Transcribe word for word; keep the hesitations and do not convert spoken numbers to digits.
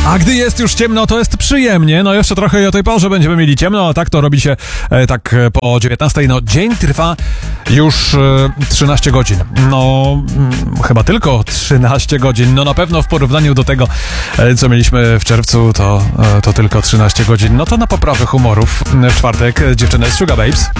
A gdy jest już ciemno, to jest przyjemnie. No jeszcze trochę i o tej porze będziemy mieli ciemno, a tak to robi się e, tak e, po dziewiętnastej. No dzień trwa już e, trzynaście godzin. No mm, chyba tylko trzynaście godzin. No na pewno w porównaniu do tego, e, co mieliśmy w czerwcu, to, e, to tylko trzynaście godzin. No to na poprawę humorów w czwartek dziewczyny z Sugababes.